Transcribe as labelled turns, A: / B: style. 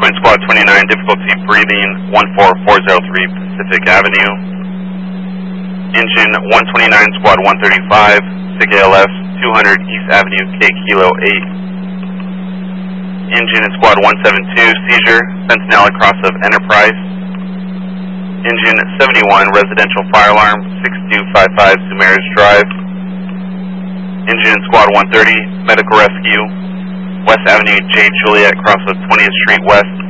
A: Point Squad 29, difficulty breathing, 14403 Pacific Avenue. Engine 129, Squad 135, SIG ALS, 200 East Avenue, K Kilo 8. Engine in Squad 172, seizure, Sentinel across of Enterprise. Engine 71, residential fire alarm, 6255 Sumaris Drive. Engine in Squad 130, medical rescue, West Avenue, J. Juliet, cross of 20th Street West,